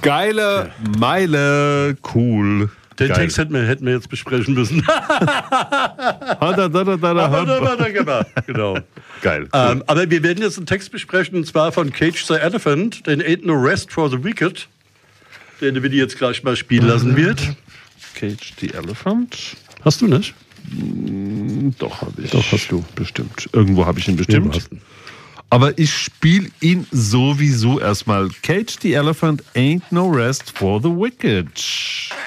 Geile Meile, cool. Den Geil. Text hätten wir jetzt besprechen müssen. Genau. Geil. Cool. Aber wir werden jetzt einen Text besprechen, und zwar von Cage the Elephant, den Ain't No Rest for the Wicked, den wir jetzt gleich mal spielen lassen wird. Cage the Elephant. Hast du nicht? Doch, habe ich. Doch, hast du. Bestimmt. Irgendwo habe ich ihn bestimmt. Irgendwo hast du. Aber ich spiele ihn sowieso erstmal. Cage the Elephant, Ain't No Rest for the Wicked.